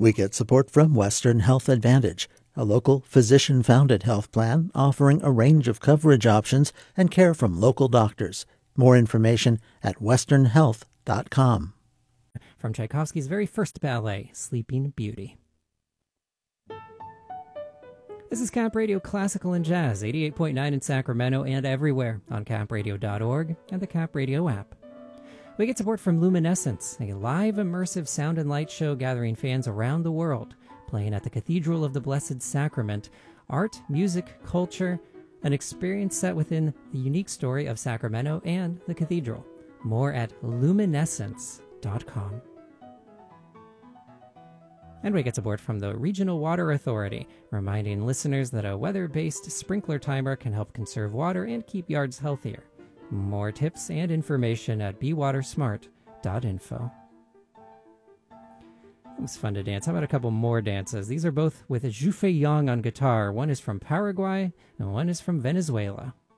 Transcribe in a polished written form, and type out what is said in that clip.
We get support from Western Health Advantage, a local physician-founded health plan offering a range of coverage options and care from local doctors. More information at westernhealth.com. From Tchaikovsky's very first ballet, Sleeping Beauty. This is Cap Radio Classical and Jazz, 88.9 in Sacramento and everywhere on capradio.org and the Cap Radio app. We get support from Luminescence, a live immersive sound and light show gathering fans around the world, playing at the Cathedral of the Blessed Sacrament. Art, music, culture, an experience set within the unique story of Sacramento and the cathedral. More at luminescence.com. And we get support from the Regional Water Authority, reminding listeners that a weather-based sprinkler timer can help conserve water and keep yards healthier. More tips and information at bewatersmart.info. It was fun to dance. How about a couple more dances? These are both with Zhu Fei Yang on guitar. One is from Paraguay and one is from Venezuela.